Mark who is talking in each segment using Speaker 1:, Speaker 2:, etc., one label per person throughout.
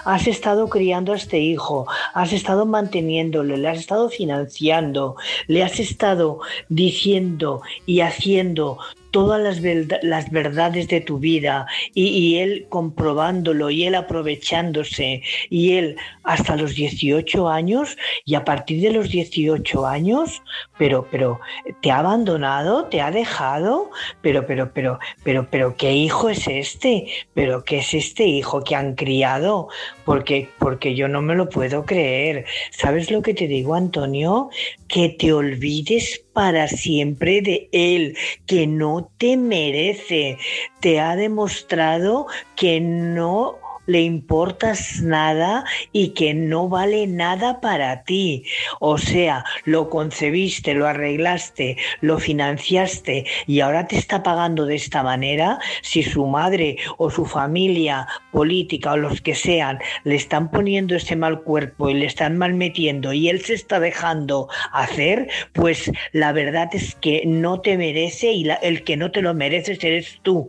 Speaker 1: has estado criando a este hijo, has estado manteniéndole, le has estado financiando, le has estado diciendo y haciendo todas las verdades de tu vida y él comprobándolo y él aprovechándose y él hasta los 18 años y a partir de los 18 años, pero te ha abandonado, te ha dejado, pero ¿qué hijo es este? ¿Pero qué es este hijo que han criado? Porque yo no me lo puedo creer. ¿Sabes lo que te digo, Antonio? Que te olvides para siempre de él, que no te merece. Te ha demostrado que no le importas nada y que no vale nada para ti. O sea, lo concebiste, lo arreglaste, lo financiaste y ahora te está pagando de esta manera. Si su madre o su familia política o los que sean le están poniendo ese mal cuerpo y le están malmetiendo y él se está dejando hacer, pues la verdad es que no te merece y el que no te lo mereces eres tú.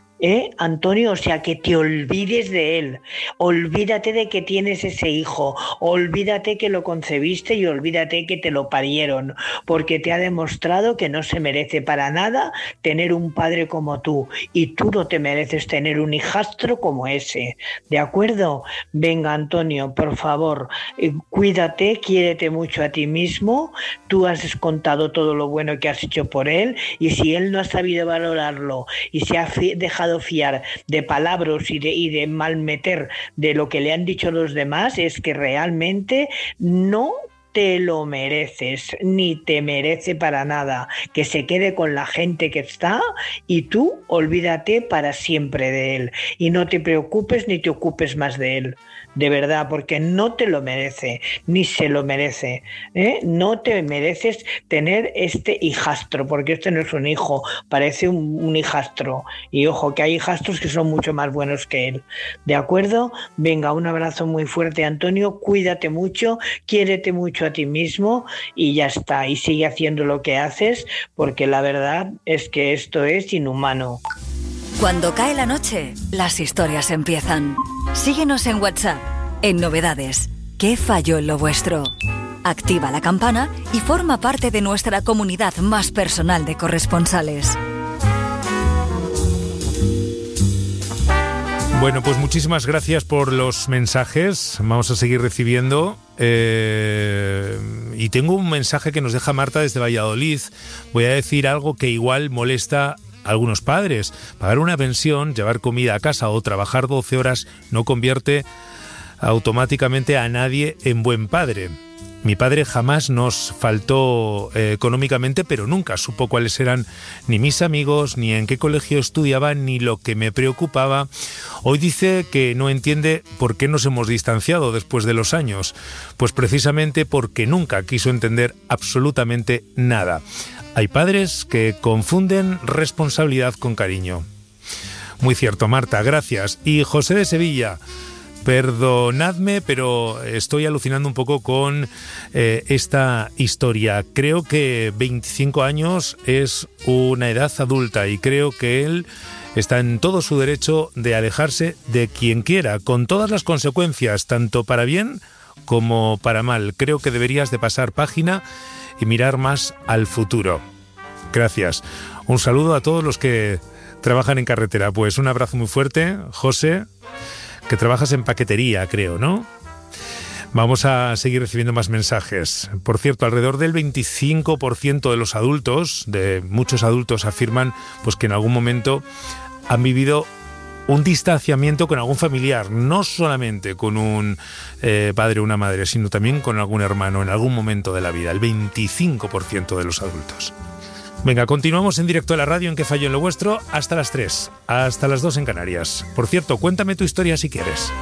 Speaker 1: Antonio, o sea, que te olvides de él, olvídate de que tienes ese hijo, olvídate que lo concebiste y olvídate que te lo parieron, porque te ha demostrado que no se merece para nada tener un padre como tú y tú no te mereces tener un hijastro como ese, ¿de acuerdo? Venga, Antonio, por favor, cuídate, quiérete mucho a ti mismo, tú has contado todo lo bueno que has hecho por él y si él no ha sabido valorarlo y se ha dejado fiar de palabras y de malmeter de lo que le han dicho los demás, es que realmente no te lo mereces, ni te merece para nada. Que se quede con la gente que está y tú olvídate para siempre de él y no te preocupes ni te ocupes más de él, de verdad, porque no te lo merece, ni se lo merece, no te mereces tener este hijastro, porque este no es un hijo, parece un hijastro, y ojo que hay hijastros que son mucho más buenos que él, ¿de acuerdo? Venga, un abrazo muy fuerte, Antonio, cuídate mucho, quiérete mucho a ti mismo y ya está, y sigue haciendo lo que haces, porque la verdad es que esto es inhumano.
Speaker 2: Cuando cae la noche, las historias empiezan. Síguenos en WhatsApp, en Novedades. ¿Qué falló en lo vuestro? Activa la campana y forma parte de nuestra comunidad más personal de corresponsales.
Speaker 3: Bueno, pues muchísimas gracias por los mensajes. Vamos a seguir recibiendo. Y tengo un mensaje que nos deja Marta desde Valladolid. Voy a decir algo que igual molesta a algunos padres. Pagar una pensión, llevar comida a casa o trabajar 12 horas no convierte automáticamente a nadie en buen padre. Mi padre jamás nos faltó económicamente, pero nunca supo cuáles eran ni mis amigos, ni en qué colegio estudiaba, ni lo que me preocupaba. Hoy dice que no entiende por qué nos hemos distanciado después de los años. Pues precisamente porque nunca quiso entender absolutamente nada. Hay padres que confunden responsabilidad con cariño. Muy cierto, Marta, gracias. Y José de Sevilla, perdonadme, pero estoy alucinando un poco con esta historia. Creo que 25 años es una edad adulta y creo que él está en todo su derecho de alejarse de quien quiera, con todas las consecuencias, tanto para bien como para mal. Creo que deberías de pasar página y mirar más al futuro. Gracias. Un saludo a todos los que trabajan en carretera. Pues un abrazo muy fuerte, José, que trabajas en paquetería, creo, ¿no? Vamos a seguir recibiendo más mensajes. Por cierto, alrededor del 25% de los adultos, de muchos adultos, afirman pues que en algún momento han vivido un distanciamiento con algún familiar, no solamente con un padre o una madre, sino también con algún hermano en algún momento de la vida, el 25% de los adultos. Venga, continuamos en directo a la radio en ¿Qué falló en lo vuestro? Hasta las 3, hasta las 2 en Canarias. Por cierto, cuéntame tu historia si quieres.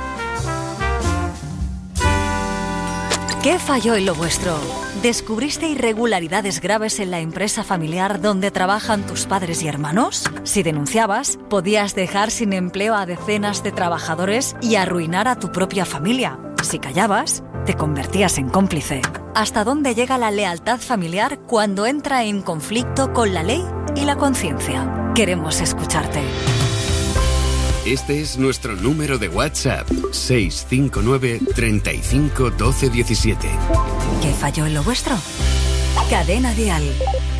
Speaker 2: ¿Qué falló en lo vuestro? ¿Descubriste irregularidades graves en la empresa familiar donde trabajan tus padres y hermanos? Si denunciabas, podías dejar sin empleo a decenas de trabajadores y arruinar a tu propia familia. Si callabas, te convertías en cómplice. ¿Hasta dónde llega la lealtad familiar cuando entra en conflicto con la ley y la conciencia? Queremos escucharte.
Speaker 4: Este es nuestro número de WhatsApp, 659 35 12 17.
Speaker 2: ¿Qué falló en lo vuestro? Cadena Dial.